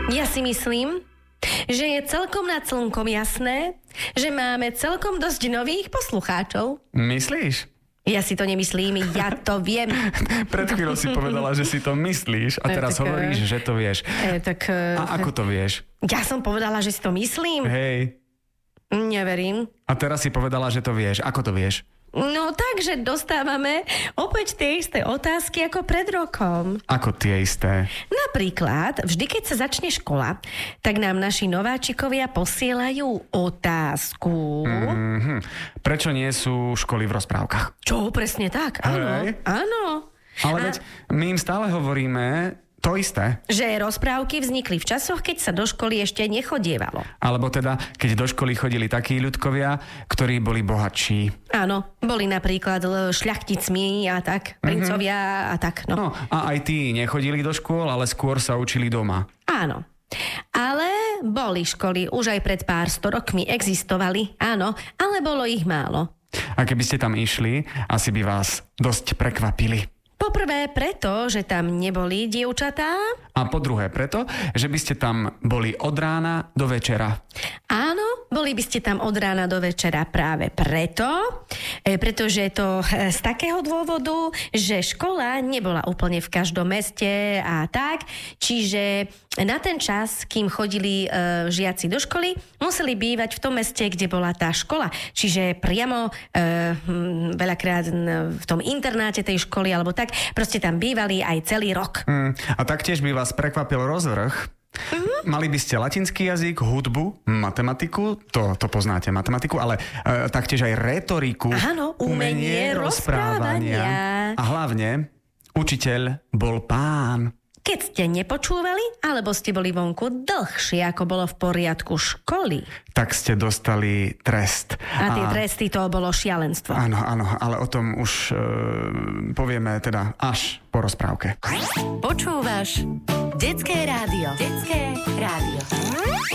Ja si myslím, že je celkom nad slnkom jasné, že máme celkom dosť nových poslucháčov. Myslíš? Ja si to nemyslím, ja to viem. Pred chvíľou si povedala, že si to myslíš a teraz hovoríš, že to vieš. A ako to vieš? Ja som povedala, že si to myslím. Hej. Neverím. A teraz si povedala, že to vieš. Ako to vieš? No takže dostávame opäť tie isté otázky ako pred rokom. Ako tie isté? Napríklad, vždy keď sa začne škola, tak nám naši nováčikovia posielajú otázku. Prečo nie sú školy v rozprávkach? Čo, presne tak, áno. Hej. Áno. Ale veď my im stále hovoríme to isté. Že rozprávky vznikli v časoch, keď sa do školy ešte nechodievalo. Alebo teda, keď do školy chodili takí ľudkovia, ktorí boli bohatší. Áno, boli napríklad šľachticmi a tak, princovia a tak, no. No, a aj tí nechodili do škôl, ale skôr sa učili doma. Áno. Ale boli školy, už aj pred pár 100 rokmi existovali, áno, ale bolo ich málo. A keby ste tam išli, asi by vás dosť prekvapili. Poprvé preto, že tam neboli dievčatá. A po druhé preto, že by ste tam boli od rána do večera. Áno, boli by ste tam od rána do večera práve preto, pretože to z takého dôvodu, že škola nebola úplne v každom meste a tak, čiže na ten čas, kým chodili žiaci do školy, museli bývať v tom meste, kde bola tá škola. Čiže priamo veľakrát v tom internáte tej školy alebo tak, proste tam bývali aj celý rok. A taktiež by vás prekvapil rozvrh. Mali by ste latinský jazyk, hudbu, matematiku, to poznáte matematiku, ale taktiež aj retoriku, áno, umenie rozprávania. A hlavne, učiteľ bol pán. Keď ste nepočúvali, alebo ste boli vonku dlhšie, ako bolo v poriadku školy, tak ste dostali trest. A tie tresty, to bolo šialenstvo. Áno, ale o tom už povieme teda až po rozprávke. Počúvaš Detské rádio. Detské rádio.